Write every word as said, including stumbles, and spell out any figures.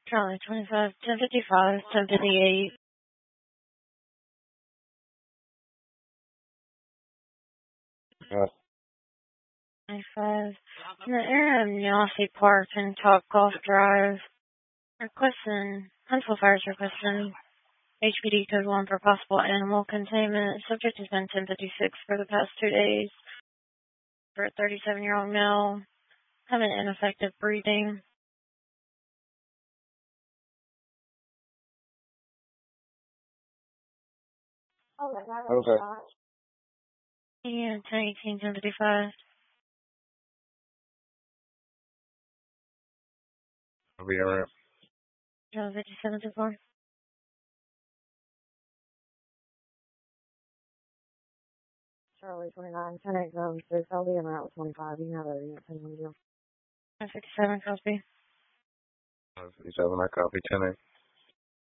Charlie twenty-five, ten fifty-five, ten fifty-eight. Uh, twenty-five. In the area of Niasse Park and Top Golf Drive. Requesting, Huntsville Fire is requesting H P D code one for possible animal containment. Subject has been ten fifty-six for the past two days. For a thirty-seven-year-old male, having ineffective breathing. okay. Yeah, ten eighteen, ten fifty-five. I'll be alright. Charlie fifty-seven to four. Charlie twenty-nine, ten eight seven six. I'll be in route with twenty-five. You can have that unit thing with you. ten fifty-seven, Cosby. fifty-seven, I copy ten eight.